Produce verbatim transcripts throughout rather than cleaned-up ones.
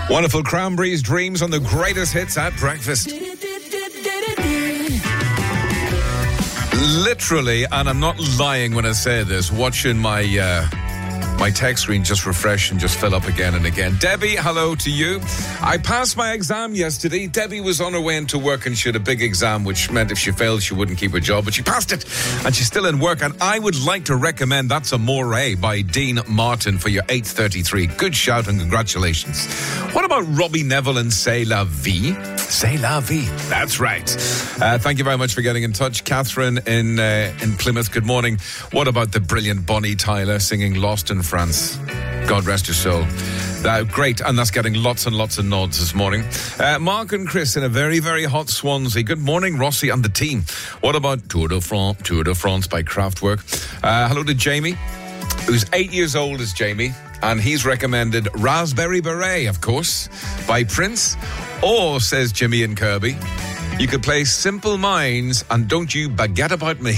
Wonderful Cranberries, Dreams on the greatest hits at breakfast. Literally, and I'm not lying when I say this, watching my uh, my text screen just refresh and just fill up again and again. Debbie, hello to you. I passed my exam yesterday. Debbie was on her way into work and she had a big exam, which meant if she failed, she wouldn't keep her job, but she passed it and she's still in work. And I would like to recommend That's Amore by Dean Martin for your eight thirty-three. Good shout and congratulations. What about Robbie Neville and C'est La Vie? C'est La Vie. That's right. Uh, thank you very much for getting in touch. Catherine in uh, in Plymouth, good morning. What about the brilliant Bonnie Tyler singing Lost in France? God rest her soul. Uh, great, and that's getting lots and lots of nods this morning. Uh, Mark and Chris in a very, very hot Swansea. Good morning, Rossi and the team. What about Tour de France, Tour de France by Kraftwerk? Uh, hello to Jamie, who's eight years old as Jamie, and he's recommended Raspberry Beret, of course, by Prince. Or, says Jimmy and Kirby, you could play Simple Minds and Don't You Baguette About Me.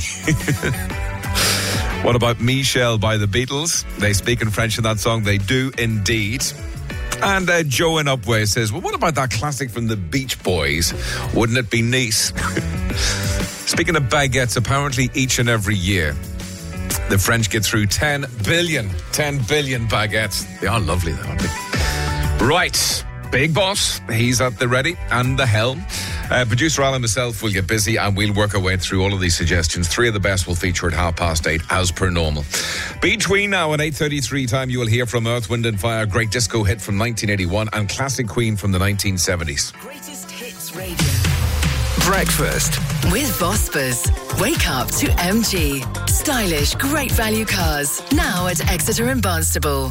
What about Michelle by the Beatles? They speak in French in that song. They do indeed. And uh, Joe in Upway says, well, what about that classic from the Beach Boys? Wouldn't it be nice? Speaking of baguettes, apparently each and every year, the French get through ten billion, ten billion baguettes. They are lovely, though, aren't they? Right. Big boss, he's at the ready and the helm. Uh, producer Alan himself will get busy and we'll work our way through all of these suggestions. Three of the best will feature at half past eight as per normal. Between now and eight thirty-three time, you will hear from Earth, Wind and Fire, great disco hit from nineteen eighty-one and classic Queen from the nineteen seventies. Greatest Hits Radio. Breakfast with Vospas. Wake up to M G. Stylish, great value cars. Now at Exeter and Barnstable.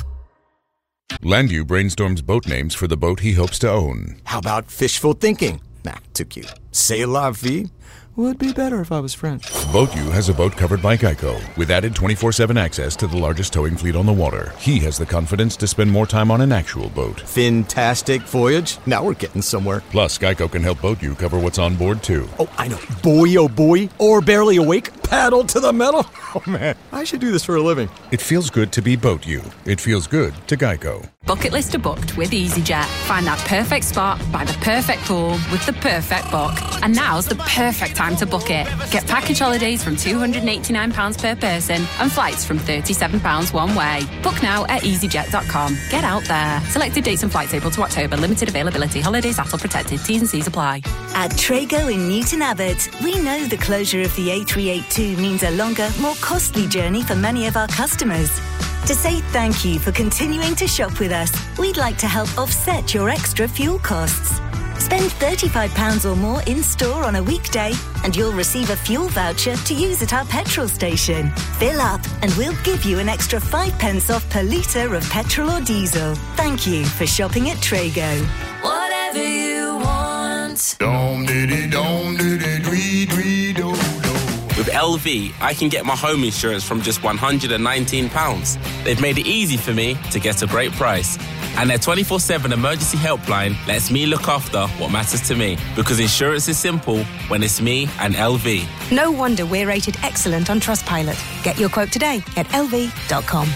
Landu brainstorms boat names for the boat he hopes to own. How about fishful thinking? Nah, too cute. C'est La Vie would be better if I was French. BoatU has a boat covered by Geico with added twenty-four seven access to the largest towing fleet on the water. He has the confidence to spend more time on an actual boat. Fantastic voyage. Now we're getting somewhere. Plus, Geico can help BoatU cover what's on board, too. Oh, I know. Boy, oh boy. Or barely awake. Paddle to the metal. Oh, man. I should do this for a living. It feels good to be BoatU. It feels good to Geico. Bucket list are booked with EasyJet. Find that perfect spot by the perfect pool with the perfect book. And now's the perfect time to book it. Get package holidays from two hundred eighty-nine pounds per person and flights from thirty-seven pounds one way. Book now at easyjet dot com. Get out there. Selected dates and flights April to October. Limited availability. Holidays A T L protected. T's and C's apply. At Trago in Newton Abbot, we know the closure of the A three eighty-two means a longer, more costly journey for many of our customers. To say thank you for continuing to shop with us, we'd like to help offset your extra fuel costs. Spend thirty-five pounds or more in-store on a weekday and you'll receive a fuel voucher to use at our petrol station. Fill up and we'll give you an extra five pence off per litre of petrol or diesel. Thank you for shopping at Trago. Whatever you want. Dom diddy dom diddy dwee dwee do do. With L V, I can get my home insurance from just one hundred nineteen pounds. They've made it easy for me to get a great price. And their twenty-four seven emergency helpline lets me look after what matters to me. Because insurance is simple when it's me and L V. No wonder we're rated excellent on Trustpilot. Get your quote today at L V dot com.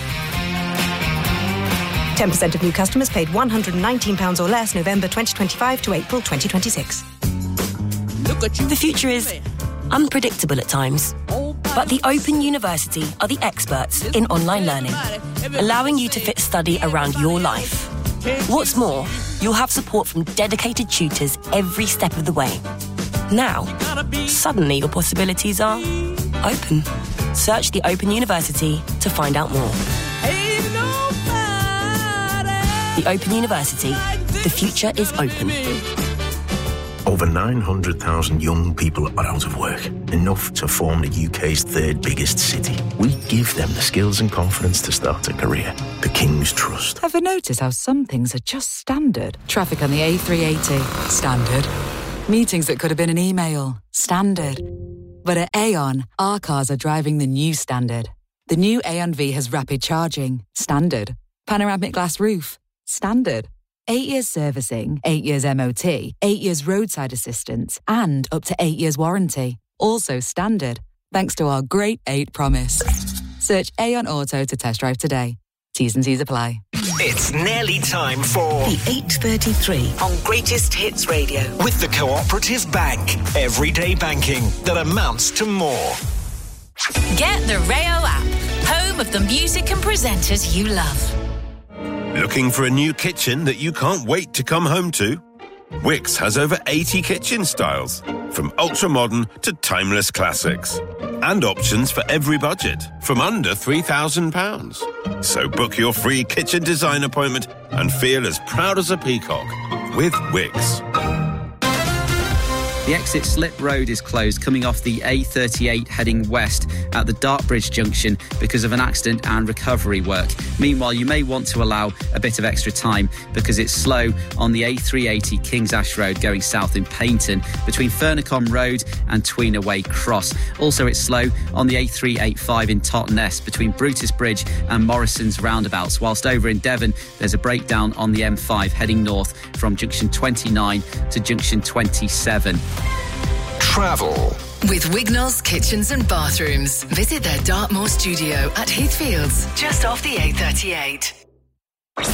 ten percent of new customers paid one hundred nineteen pounds or less November twenty twenty-five to April twenty twenty-six. The future is unpredictable at times, but the Open University are the experts in online learning, allowing you to fit study around your life. What's more, you'll have support from dedicated tutors every step of the way. Now, suddenly your possibilities are open. Search the Open University to find out more. The Open University. The future is open. Over nine hundred thousand young people are out of work, enough to form the U K's third biggest city. We give them the skills and confidence to start a career. The King's Trust. Ever notice how some things are just standard? Traffic on the A three eighty, standard. Meetings that could have been an email, standard. But at Aon, our cars are driving the new standard. The new Aon V has rapid charging, standard. Panoramic glass roof, standard. Eight years servicing, eight years M O T, eight years roadside assistance, and up to eight years warranty. Also standard, thanks to our Great eight promise. Search Aon Auto to test drive today. T's and C's apply. It's nearly time for The eight thirty-three on Greatest Hits Radio with the Cooperative Bank. Everyday banking that amounts to more. Get the Rayo app, home of the music and presenters you love. Looking for a new kitchen that you can't wait to come home to? Wix has over eighty kitchen styles, from ultra-modern to timeless classics. And options for every budget, from under three thousand pounds. So book your free kitchen design appointment and feel as proud as a peacock with Wix. The exit Slip Road is closed coming off the A thirty-eight heading west at the Dartbridge junction because of an accident and recovery work. Meanwhile, you may want to allow a bit of extra time because it's slow on the A three eighty Kings Ash Road going south in Paignton between Furnacombe Road and Tweena Way Cross. Also, it's slow on the A three eighty-five in Totnes between Brutus Bridge and Morrison's roundabouts, whilst over in Devon there's a breakdown on the M five heading north from junction twenty-nine to junction twenty-seven. Travel with Wignall's Kitchens and Bathrooms. Visit their Dartmoor studio at Heathfields, just off the A thirty-eight. Wake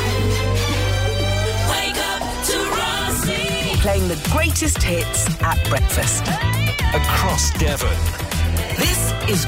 up to Rossi. Playing the greatest hits at breakfast across Devon. This is